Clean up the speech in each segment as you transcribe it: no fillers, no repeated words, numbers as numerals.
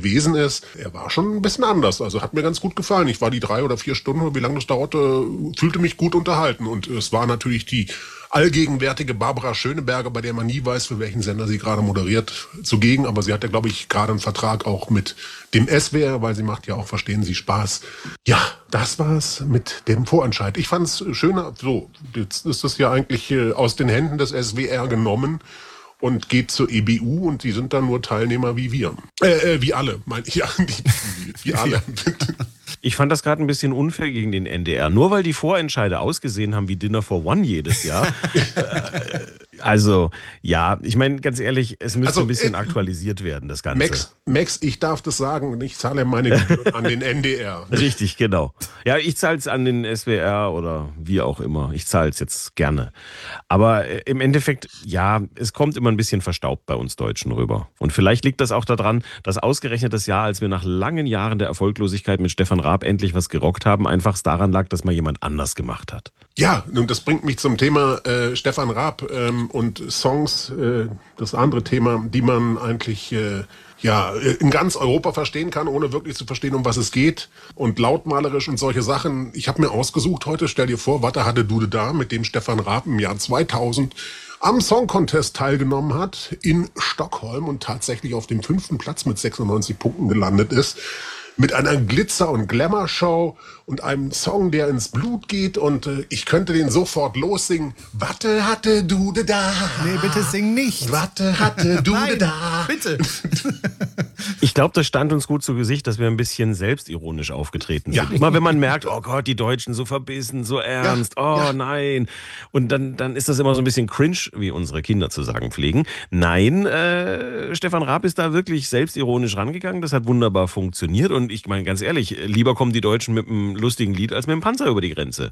gewesen ist. Er war schon ein bisschen anders, also hat mir ganz gut gefallen. Ich war die 3 oder 4 Stunden, wie lange das dauerte, fühlte mich gut unterhalten. Und es war natürlich die allgegenwärtige Barbara Schöneberger, bei der man nie weiß, für welchen Sender sie gerade moderiert, zugegen. Aber sie hat ja, glaube ich, gerade einen Vertrag auch mit dem SWR, weil sie macht ja auch Verstehen Sie Spaß. Ja, das war's mit dem Vorentscheid. Ich fand's schöner, so, jetzt ist das ja eigentlich aus den Händen des SWR genommen und geht zur EBU und die sind dann nur Teilnehmer wie wir. Wie alle, meine ich. Ja, wie alle. Ich fand das gerade ein bisschen unfair gegen den NDR. Nur weil die Vorentscheide ausgesehen haben wie Dinner for One jedes Jahr. Also, ja, ich meine, ganz ehrlich, es müsste ein bisschen aktualisiert werden, das Ganze. Max, ich darf das sagen, ich zahle meine Gebühren an den NDR. Richtig, genau. Ja, ich zahle es an den SWR oder wie auch immer. Ich zahle es jetzt gerne. Aber im Endeffekt, ja, es kommt immer ein bisschen verstaubt bei uns Deutschen rüber. Und vielleicht liegt das auch daran, dass ausgerechnet das Jahr, als wir nach langen Jahren der Erfolglosigkeit mit Stefan Raab endlich was gerockt haben, einfach daran lag, dass mal jemand anders gemacht hat. Ja, und das bringt mich zum Thema Stefan Raab und Songs, das andere Thema, die man eigentlich in ganz Europa verstehen kann, ohne wirklich zu verstehen, um was es geht. Und lautmalerisch und solche Sachen. Ich habe mir ausgesucht heute, stell dir vor, Watte hatte Dude da, mit dem Stefan Raab im Jahr 2000 am Song Contest teilgenommen hat in Stockholm und tatsächlich auf dem 5. Platz mit 96 Punkten gelandet ist. Mit einer Glitzer- und Glamour-Show und einem Song, der ins Blut geht. Und ich könnte den sofort lossingen. Watte hatte Dude da. Nee, bitte sing nicht. Watte hatte Dude Nein, da. bitte. Ich glaube, das stand uns gut zu Gesicht, dass wir ein bisschen selbstironisch aufgetreten sind. Immer wenn man merkt, oh Gott, die Deutschen so verbissen, so ernst, nein. Und dann ist das immer so ein bisschen cringe, wie unsere Kinder zu sagen pflegen. Nein, Stefan Raab ist da wirklich selbstironisch rangegangen. Das hat wunderbar funktioniert. Und ich meine, ganz ehrlich, lieber kommen die Deutschen mit einem lustigen Lied als mit einem Panzer über die Grenze.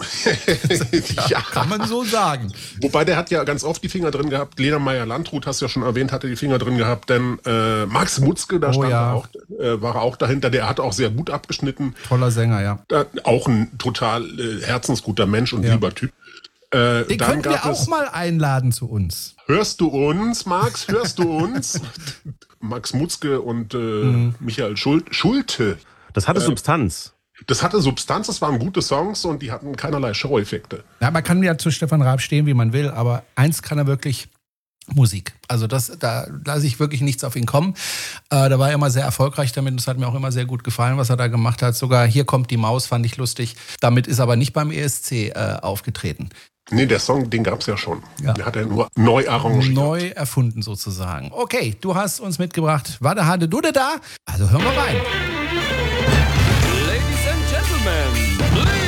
Ja, kann man so sagen. Wobei der hat ja ganz oft die Finger drin gehabt. Lena Meyer-Landrut, hast du ja schon erwähnt, hatte die Finger drin gehabt. Denn Max Mutzke, da stand war auch dahinter. Der hat auch sehr gut abgeschnitten. Toller Sänger, ja. Auch ein total herzensguter Mensch und lieber Typ. Den könnten wir auch mal einladen zu uns. Hörst du uns, Max? Hörst du uns? Max Mutzke und Michael Schulte. Das hatte Substanz. Das hatte Substanz, das waren gute Songs und die hatten keinerlei Show-Effekte. Ja, man kann ja zu Stefan Raab stehen, wie man will, aber eins kann er wirklich: Musik. Also da lasse ich wirklich nichts auf ihn kommen. Da war er immer sehr erfolgreich damit. Das hat mir auch immer sehr gut gefallen, was er da gemacht hat. Sogar Hier kommt die Maus fand ich lustig. Damit ist aber nicht beim ESC aufgetreten. Nee, der Song, den gab's ja schon. Ja. Den hat er nur neu arrangiert. Neu erfunden sozusagen. Okay, du hast uns mitgebracht Watte hatte Dude da. Also hören wir rein.